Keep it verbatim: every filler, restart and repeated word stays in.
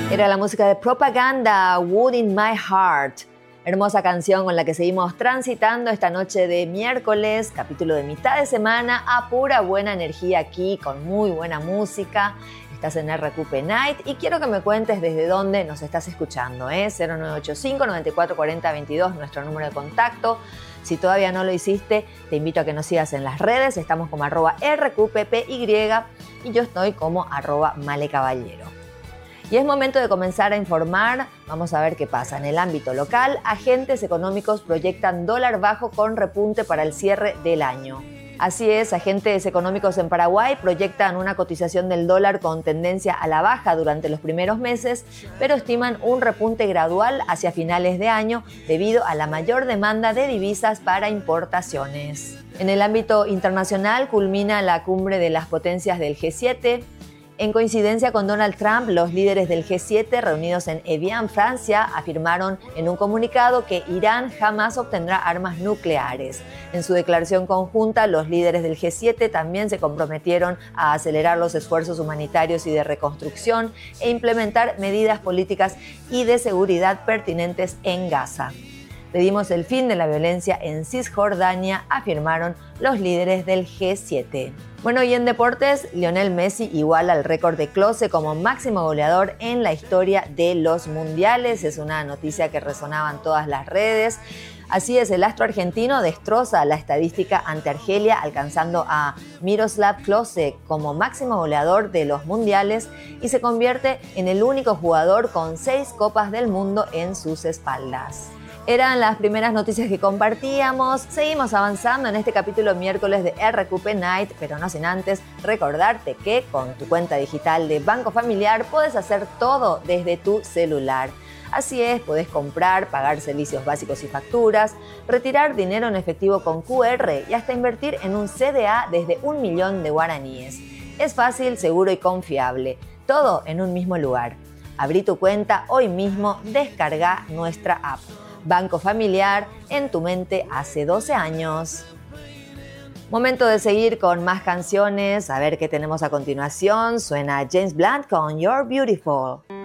Era la música de Propaganda, Wood in My Heart. Hermosa canción con la que seguimos transitando esta noche de miércoles, capítulo de mitad de semana, a pura buena energía aquí, con muy buena música. Estás en R Q P Night y quiero que me cuentes desde dónde nos estás escuchando, ¿eh? cero nueve ocho cinco, nueve cuatro cuatro cero, veintidós, nuestro número de contacto. Si todavía no lo hiciste, te invito a que nos sigas en las redes. Estamos como arroba R Q P P Y y yo estoy como arroba Male Caballero. Y es momento de comenzar a informar. Vamos a ver qué pasa. En el ámbito local, agentes económicos proyectan dólar bajo con repunte para el cierre del año. Así es, agentes económicos en Paraguay proyectan una cotización del dólar con tendencia a la baja durante los primeros meses, pero estiman un repunte gradual hacia finales de año debido a la mayor demanda de divisas para importaciones. En el ámbito internacional, culmina la cumbre de las potencias del G siete. En coincidencia con Donald Trump, los líderes del G siete reunidos en Evian, Francia, afirmaron en un comunicado que Irán jamás obtendrá armas nucleares. En su declaración conjunta, los líderes del G siete también se comprometieron a acelerar los esfuerzos humanitarios y de reconstrucción e implementar medidas políticas y de seguridad pertinentes en Gaza. Pedimos el fin de la violencia en Cisjordania, afirmaron los líderes del G siete. Bueno, y en deportes, Lionel Messi iguala el récord de Klose como máximo goleador en la historia de los mundiales. Es una noticia que resonaba en todas las redes. Así es, el astro argentino destroza la estadística ante Argelia, alcanzando a Miroslav Klose como máximo goleador de los mundiales y se convierte en el único jugador con seis copas del mundo en sus espaldas. Eran las primeras noticias que compartíamos. Seguimos avanzando en este capítulo miércoles de R Q P Night, pero no sin antes recordarte que con tu cuenta digital de Banco Familiar puedes hacer todo desde tu celular. Así es, podés comprar, pagar servicios básicos y facturas, retirar dinero en efectivo con Q R y hasta invertir en un C D A desde un millón de guaraníes. Es fácil, seguro y confiable. Todo en un mismo lugar. Abrí tu cuenta hoy mismo, descarga nuestra app. Banco Familiar, en tu mente hace doce años. Momento de seguir con más canciones. A ver qué tenemos a continuación. Suena James Blunt con You're Beautiful.